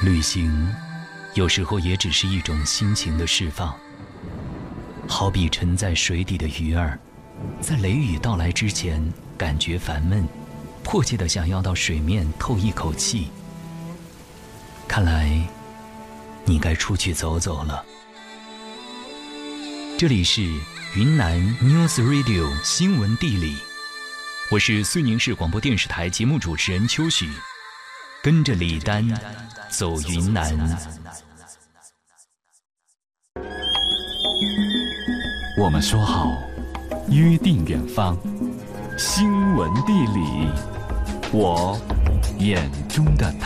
旅行有时候也只是一种心情的释放，好比沉在水底的鱼儿，在雷雨到来之前感觉烦闷，迫切地想要到水面透一口气。看来你该出去走走了。这里是云南 News Radio 新闻地理，我是绥宁市广播电视台节目主持人邱许，跟着李丹走云南。 我们说好约定远方，新闻地理，我眼中的